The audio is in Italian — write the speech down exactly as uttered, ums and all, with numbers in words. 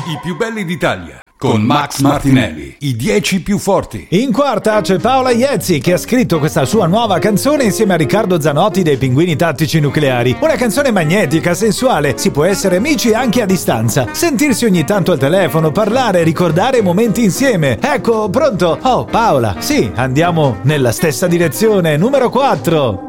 I più belli d'Italia. Con Max Martinelli, i dieci più forti. In quarta c'è Paola Iezzi che ha scritto questa sua nuova canzone insieme a Riccardo Zanotti dei Pinguini Tattici Nucleari. Una canzone magnetica, sensuale, si può essere amici anche a distanza. Sentirsi ogni tanto al telefono, parlare, ricordare momenti insieme. Ecco, pronto? Oh, Paola, sì, andiamo nella stessa direzione. Numero quattro.